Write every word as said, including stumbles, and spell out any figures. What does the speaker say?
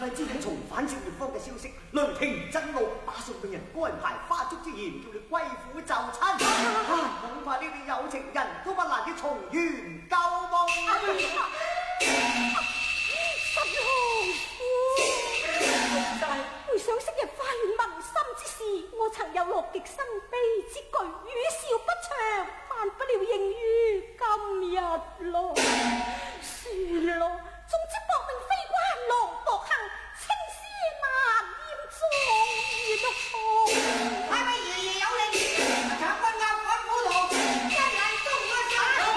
知係重返正月坊嘅消息，雷霆震怒，馬上命人安排花燭之宴，叫你貴府就親。恐怕呢啲有情人都不難以重圓舊夢。 神行夫，回想昔日快意民心之事，我曾有樂極生悲之舉。